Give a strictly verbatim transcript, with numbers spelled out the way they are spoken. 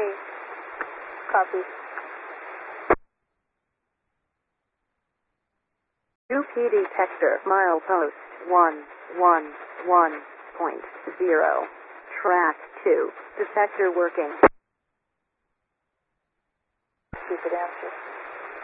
Okay. Copy. U P detector, milepost one one one point zero. Track two. Detector working. Keep it after.